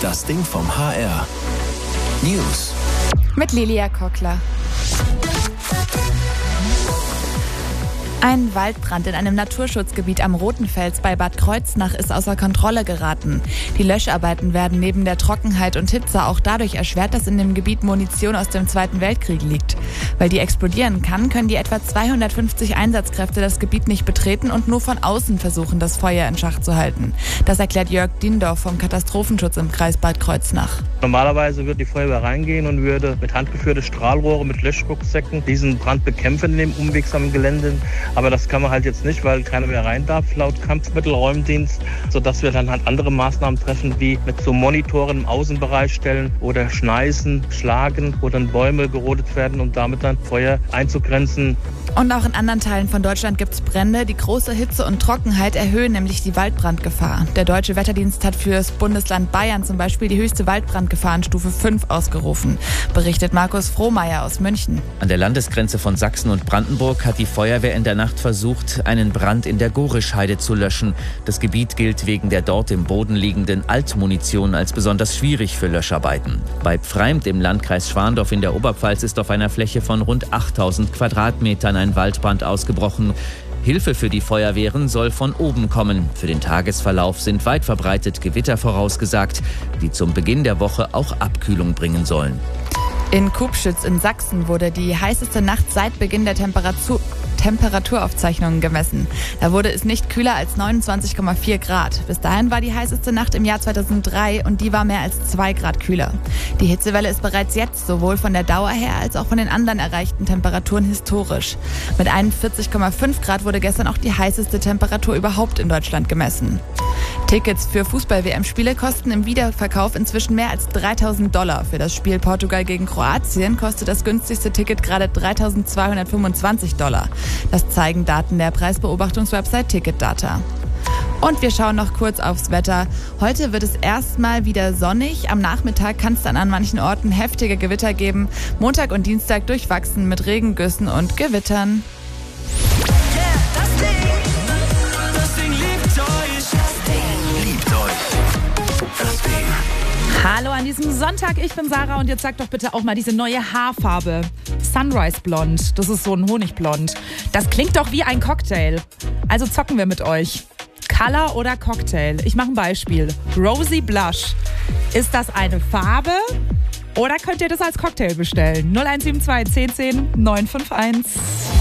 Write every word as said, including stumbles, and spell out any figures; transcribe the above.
Das Ding vom H R. News. Mit Lilia Kockler. Ein Waldbrand in einem Naturschutzgebiet am Rotenfels bei Bad Kreuznach ist außer Kontrolle geraten. Die Löscharbeiten werden neben der Trockenheit und Hitze auch dadurch erschwert, dass in dem Gebiet Munition aus dem Zweiten Weltkrieg liegt. Weil die explodieren kann, können die etwa zweihundertfünfzig Einsatzkräfte das Gebiet nicht betreten und nur von außen versuchen, das Feuer in Schach zu halten. Das erklärt Jörg Diendorf vom Katastrophenschutz im Kreis Bad Kreuznach. Normalerweise würde die Feuerwehr reingehen und würde mit handgeführte Strahlrohre, mit Löschrucksäcken diesen Brand bekämpfen in dem unwegsamen Gelände. Aber das kann man halt jetzt nicht, weil keiner mehr rein darf, laut Kampfmittelräumdienst, sodass wir dann halt andere Maßnahmen treffen, wie mit so Monitoren im Außenbereich stellen oder schneisen, schlagen, wo dann Bäume gerodet werden, um damit dann Feuer einzugrenzen. Und auch in anderen Teilen von Deutschland gibt es Brände. Die große Hitze und Trockenheit erhöhen nämlich die Waldbrandgefahr. Der Deutsche Wetterdienst hat für das Bundesland Bayern zum Beispiel die höchste Waldbrandgefahrenstufe fünf ausgerufen, berichtet Markus Frohmeier aus München. An der Landesgrenze von Sachsen und Brandenburg hat die Feuerwehr in der Nacht versucht, einen Brand in der Gorischheide zu löschen. Das Gebiet gilt wegen der dort im Boden liegenden Altmunition als besonders schwierig für Löscharbeiten. Bei Pfreimt im Landkreis Schwandorf in der Oberpfalz ist auf einer Fläche von rund achttausend Quadratmetern ein Waldbrand ausgebrochen. Hilfe für die Feuerwehren soll von oben kommen. Für den Tagesverlauf sind weit verbreitet Gewitter vorausgesagt, die zum Beginn der Woche auch Abkühlung bringen sollen. In Kubschütz in Sachsen wurde die heißeste Nacht seit Beginn der Temperatur Temperaturaufzeichnungen gemessen. Da wurde es nicht kühler als neunundzwanzig Komma vier Grad. Bis dahin war die heißeste Nacht im Jahr zweitausenddrei und die war mehr als zwei Grad kühler. Die Hitzewelle ist bereits jetzt sowohl von der Dauer her als auch von den anderen erreichten Temperaturen historisch. Mit einundvierzig Komma fünf Grad wurde gestern auch die heißeste Temperatur überhaupt in Deutschland gemessen. Tickets für Fußball-W M-Spiele kosten im Wiederverkauf inzwischen mehr als dreitausend Dollar. Für das Spiel Portugal gegen Kroatien kostet das günstigste Ticket gerade dreitausendzweihundertfünfundzwanzig Dollar. Das zeigen Daten der Preisbeobachtungswebsite Ticketdata. Und wir schauen noch kurz aufs Wetter. Heute wird es erstmal wieder sonnig. Am Nachmittag kann es dann an manchen Orten heftige Gewitter geben. Montag und Dienstag durchwachsen mit Regengüssen und Gewittern. Yeah, das Ding, das Ding liebt euch. Das Ding liebt euch. Das Ding. Hallo an diesem Sonntag, ich bin Sarah und jetzt sagt doch bitte auch mal diese neue Haarfarbe. Sunrise Blond, das ist so ein Honigblond. Das klingt doch wie ein Cocktail. Also zocken wir mit euch. Color oder Cocktail? Ich mache ein Beispiel. Rosy Blush. Ist das eine Farbe oder könnt ihr das als Cocktail bestellen? null eins sieben zwei, zehn zehn, neun fünf eins.